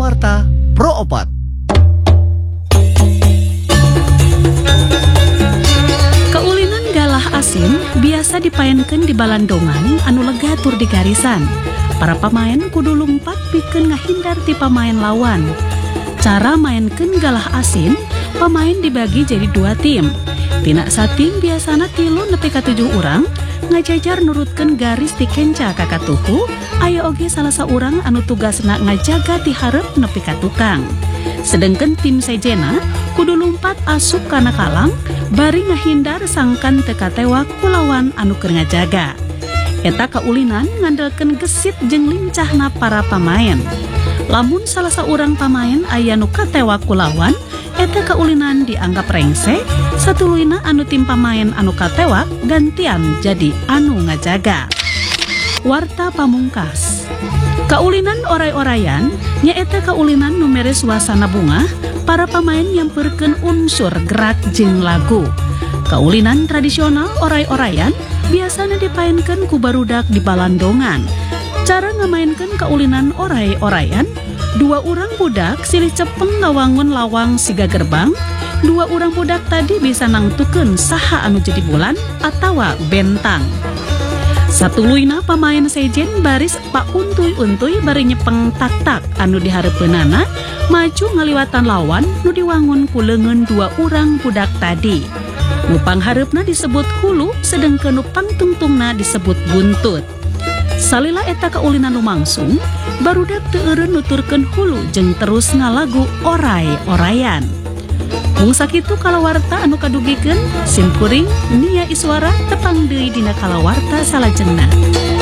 kalawarta Pro Opat. Kaulinan galah asin biasa dipaenkeun di balandongan anu lega tur di garisan. Para pamain kudu lumpat pikeun ngahindar ti pamain lawan. Cara mainkeun galah asin, pamain dibagi jadi 2 tim. Tina satim biasana 3 nepi ka 7 urang ngajajar nurutkeun garis ti kenca ka katuhu. Aya oge salah saurang anu tugasna ngajaga ti hareup nepi ka tukang. Sedengkeun tim sejena kudu lumpat asup kana kalang bari ngahindar sangkan teu katewak ku lawan anu keur ngajaga. Eta kaulinan ngandelkeun gesit jeung lincahna para pamain. Lamun salah saurang pamain aya nu katewak ku lawan, eta kaulinan dianggap rengse, satuluyna anu tim pamain anu katewak gantian jadi anu ngajaga. Warta pamungkas. Kaulinan oray-orayan nyaeta kaulinan nu mere suasana bunga, para pamain nyampeurkeun unsur gerak jeung lagu. Kaulinan tradisional oray-orayan biasana dipaenkeun ku barudak di balandongan. Cara ngamainkeun kaulinan oray-orayan, 2 urang budak silih cepeng ngawangun lawang siga gerbang. 2 urang budak tadi bisa nangtukeun saha anu jadi bulan atawa bentang. Satuluyna pamain sejen baris pauntuy-untuy bari nyepeng tak-tak anu dihareupeunana maju ngaliwatan lawan nu diwangun ku leungeun 2 urang budak tadi. Nu panghareupna disebut hulu, sedengkeun nu pangtungtungna disebut buntut. Salila eta kaulinan lumangsung, barudak teu eureun nuturkeun hulu jeung terus ngalagu oray-orayan. Mung sakitu kalawarta anu kadugikeun, simkuring Nia Iswara tepang deui dina kalawarta salajengna.